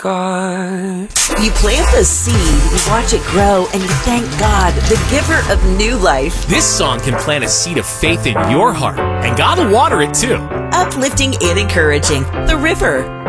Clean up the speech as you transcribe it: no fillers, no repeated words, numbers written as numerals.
God. You plant the seed, you watch it grow, and you thank God, the giver of new life. This song can plant a seed of faith in your heart, and God will water it too. Uplifting and encouraging. The River.